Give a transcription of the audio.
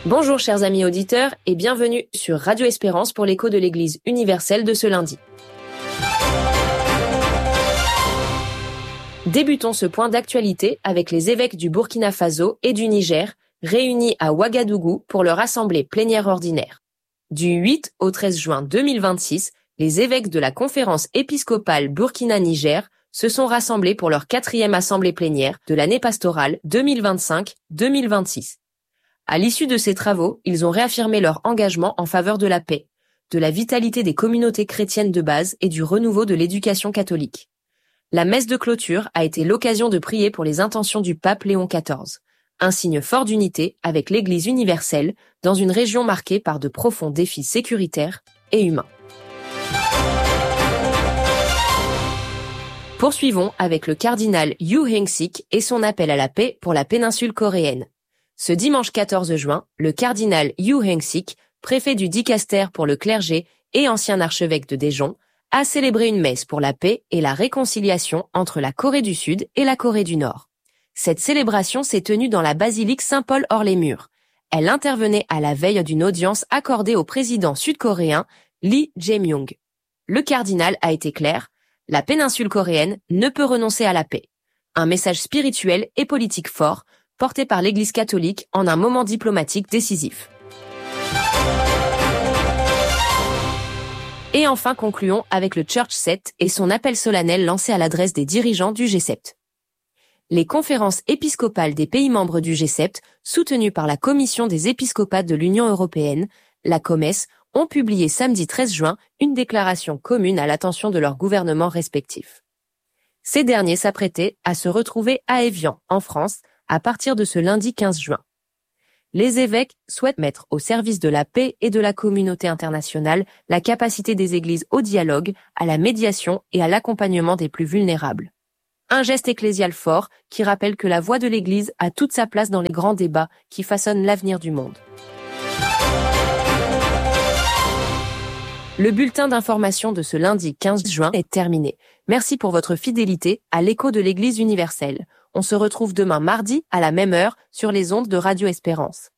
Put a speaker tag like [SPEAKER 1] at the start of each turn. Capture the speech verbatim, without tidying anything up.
[SPEAKER 1] Bonjour chers amis auditeurs et bienvenue sur Radio Espérance pour l'écho de l'Église universelle de ce lundi. Débutons ce point d'actualité avec les évêques du Burkina Faso et du Niger réunis à Ouagadougou pour leur assemblée plénière ordinaire. Du huit au treize juin deux mille vingt-six, les évêques de la conférence épiscopale Burkina-Niger se sont rassemblés pour leur quatrième assemblée plénière de l'année pastorale deux mille vingt-cinq deux mille vingt-six. À l'issue de ces travaux, ils ont réaffirmé leur engagement en faveur de la paix, de la vitalité des communautés chrétiennes de base et du renouveau de l'éducation catholique. La messe de clôture a été l'occasion de prier pour les intentions du pape Léon quatorze, un signe fort d'unité avec l'Église universelle dans une région marquée par de profonds défis sécuritaires et humains. Poursuivons avec le cardinal Yu Heng-sik et son appel à la paix pour la péninsule coréenne. Ce dimanche quatorze juin, le cardinal Yu Heng-sik, préfet du dicaster pour le clergé et ancien archevêque de Daejeon, a célébré une messe pour la paix et la réconciliation entre la Corée du Sud et la Corée du Nord. Cette célébration s'est tenue dans la basilique Saint-Paul hors les murs. Elle intervenait à la veille d'une audience accordée au président sud-coréen Lee Jae-myung. Le cardinal a été clair, la péninsule coréenne ne peut renoncer à la paix. Un message spirituel et politique fort, porté par l'Église catholique en un moment diplomatique décisif. Et enfin concluons avec le Church sept et son appel solennel lancé à l'adresse des dirigeants du G sept. Les conférences épiscopales des pays membres du G sept, soutenues par la Commission des épiscopats de l'Union européenne, la COMES, ont publié samedi treize juin une déclaration commune à l'attention de leurs gouvernements respectifs. Ces derniers s'apprêtaient à se retrouver à Évian, en France, à partir de ce lundi quinze juin. Les évêques souhaitent mettre au service de la paix et de la communauté internationale la capacité des églises au dialogue, à la médiation et à l'accompagnement des plus vulnérables. Un geste ecclésial fort qui rappelle que la voix de l'Église a toute sa place dans les grands débats qui façonnent l'avenir du monde. Le bulletin d'information de ce lundi quinze juin est terminé. Merci pour votre fidélité à l'écho de l'Église universelle. On se retrouve demain mardi à la même heure sur les ondes de Radio Espérance.